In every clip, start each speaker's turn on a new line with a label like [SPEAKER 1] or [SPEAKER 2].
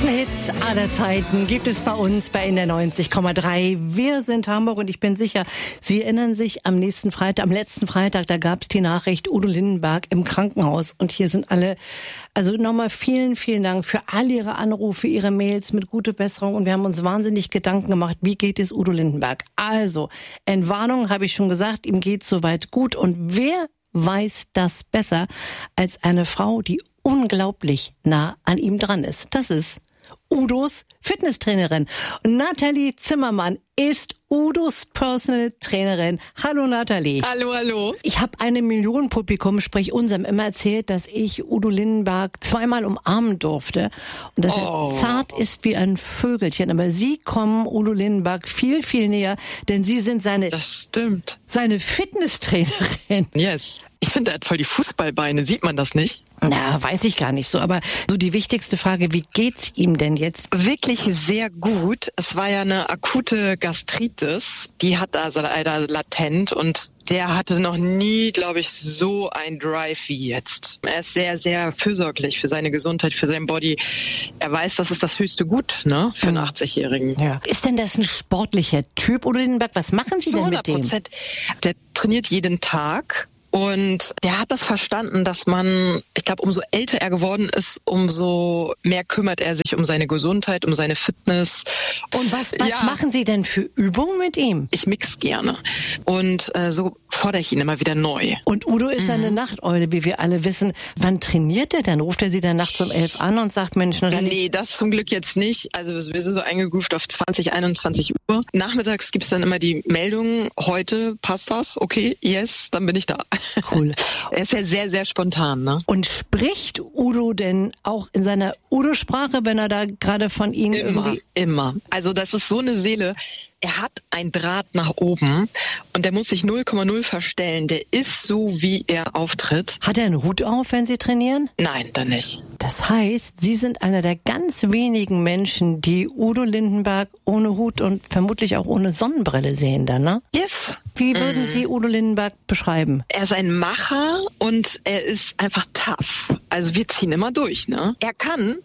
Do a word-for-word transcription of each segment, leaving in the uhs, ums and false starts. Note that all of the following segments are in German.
[SPEAKER 1] besten Hits aller Zeiten gibt es bei uns bei N D R neunzig Komma drei. Wir sind Hamburg und ich bin sicher, Sie erinnern sich am nächsten Freitag, am letzten Freitag, da gab es die Nachricht Udo Lindenberg im Krankenhaus und hier sind alle. Also nochmal vielen, vielen Dank für all Ihre Anrufe, Ihre Mails mit gute Besserung und wir haben uns wahnsinnig Gedanken gemacht, wie geht es Udo Lindenberg? Also, Entwarnung habe ich schon gesagt, ihm geht soweit gut und wer weiß das besser als eine Frau, die unglaublich nah an ihm dran ist. Das ist Udos Fitnesstrainerin. Nathalie Zimmermann ist Udos Personal Trainerin. Hallo Nathalie.
[SPEAKER 2] Hallo, hallo.
[SPEAKER 1] Ich habe einem Millionenpublikum, sprich unserem, immer erzählt, dass ich Udo Lindenberg zweimal umarmen durfte und dass
[SPEAKER 2] Oh.
[SPEAKER 1] er zart ist wie ein Vögelchen. Aber Sie kommen Udo Lindenberg viel, viel näher, denn Sie sind seine,
[SPEAKER 2] Das stimmt.
[SPEAKER 1] seine Fitnesstrainerin.
[SPEAKER 2] Yes. Ich finde, er hat voll die Fußballbeine. Sieht man das nicht?
[SPEAKER 1] Na, weiß ich gar nicht so. Aber so die wichtigste Frage, wie geht's ihm denn jetzt?
[SPEAKER 2] Wirklich sehr gut. Es war ja eine akute Gastritis. Die hat also leider latent und der hatte noch nie, glaube ich, so ein Drive wie jetzt. Er ist sehr, sehr fürsorglich für seine Gesundheit, für sein Body. Er weiß, das ist das höchste Gut, ne, für einen achtzigjährigen.
[SPEAKER 1] Ja. Ist denn das ein sportlicher Typ, Udo Lindenberg? Was machen Sie
[SPEAKER 2] Zu
[SPEAKER 1] denn mit
[SPEAKER 2] hundert
[SPEAKER 1] dem?
[SPEAKER 2] Prozent. Der trainiert jeden Tag. Und der hat das verstanden, dass man, ich glaube, umso älter er geworden ist, umso mehr kümmert er sich um seine Gesundheit, um seine Fitness.
[SPEAKER 1] Und was, was
[SPEAKER 2] Ja.
[SPEAKER 1] machen Sie denn für Übungen mit ihm?
[SPEAKER 2] Ich mix gerne. Und äh, so fordere ich ihn immer wieder neu.
[SPEAKER 1] Und Udo ist eine Nachteule, wie wir alle wissen. Wann trainiert er denn? Ruft er Sie dann nachts um elf an und sagt, Mensch, Nathalie,
[SPEAKER 2] Nee, das zum Glück jetzt nicht. Also wir sind so eingegroovt auf zwanzig, einundzwanzig Uhr. Nachmittags gibt's dann immer die Meldung, heute passt das, okay, yes, dann bin ich da.
[SPEAKER 1] cool.
[SPEAKER 2] Er ist ja sehr, sehr spontan, ne?
[SPEAKER 1] Und spricht Udo denn auch in seiner Udo-Sprache, wenn er da gerade von Ihnen
[SPEAKER 2] Immer,
[SPEAKER 1] irgendwie...
[SPEAKER 2] immer. Also das ist so eine Seele. Er hat ein Draht nach oben und der muss sich null Komma null verstellen. Der ist so, wie er auftritt.
[SPEAKER 1] Hat er einen Hut auf, wenn Sie trainieren?
[SPEAKER 2] Nein, dann nicht.
[SPEAKER 1] Das heißt, Sie sind einer der ganz wenigen Menschen, die Udo Lindenberg ohne Hut und vermutlich auch ohne Sonnenbrille sehen dann, ne?
[SPEAKER 2] Yes.
[SPEAKER 1] Wie würden Sie Udo Lindenberg beschreiben?
[SPEAKER 2] Er ist ein Macher und er ist einfach tough. Also wir ziehen immer durch, ne? Er kann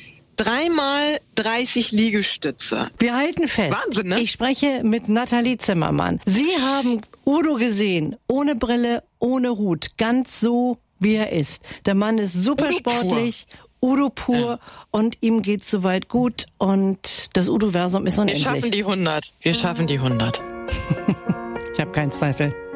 [SPEAKER 2] dreimal dreißig Liegestütze.
[SPEAKER 1] Wir halten fest.
[SPEAKER 2] Wahnsinn, ne?
[SPEAKER 1] Ich spreche mit Nathalie Zimmermann. Sie haben Udo gesehen, ohne Brille, ohne Hut, ganz so, wie er ist. Der Mann ist super
[SPEAKER 2] Udo
[SPEAKER 1] sportlich, Udo pur
[SPEAKER 2] Ja.
[SPEAKER 1] und ihm geht's soweit gut und das Udo-Versum ist
[SPEAKER 2] Wir
[SPEAKER 1] unendlich.
[SPEAKER 2] schaffen die hundert. Wir schaffen die hundert.
[SPEAKER 1] Ich habe keinen Zweifel.